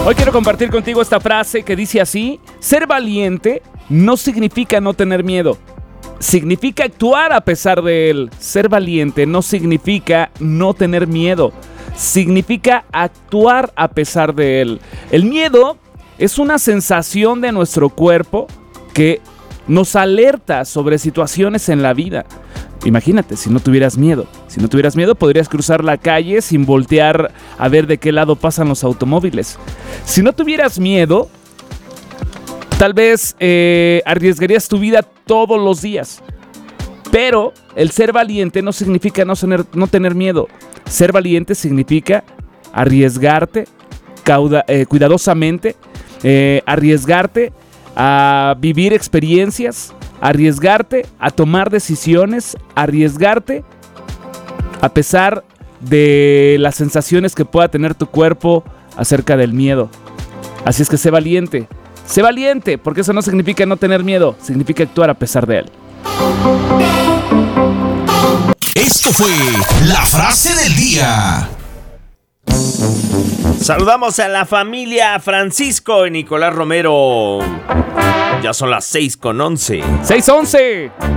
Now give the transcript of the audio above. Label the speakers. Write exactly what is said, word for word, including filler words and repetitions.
Speaker 1: Hoy quiero compartir contigo esta frase que dice así: ser valiente no significa no tener miedo, significa actuar a pesar de él. Ser valiente no significa no tener miedo, significa actuar a pesar de él. El miedo es una sensación de nuestro cuerpo que nos alerta sobre situaciones en la vida. Imagínate, si no tuvieras miedo, si no tuvieras miedo podrías cruzar la calle sin voltear a ver de qué lado pasan los automóviles. Si no tuvieras miedo, tal vez eh, arriesgarías tu vida todos los días. Pero el ser valiente no significa no tener, no tener miedo. Ser valiente significa arriesgarte cauda, eh, cuidadosamente, eh, arriesgarte a vivir experiencias, arriesgarte a tomar decisiones, arriesgarte a pesar de las sensaciones que pueda tener tu cuerpo acerca del miedo. Así es que sé valiente, sé valiente, porque eso no significa no tener miedo, significa actuar a pesar de él.
Speaker 2: Esto fue la frase del día.
Speaker 3: Saludamos a la familia Francisco y Nicolás Romero. Ya son las seis con once.
Speaker 1: seis once.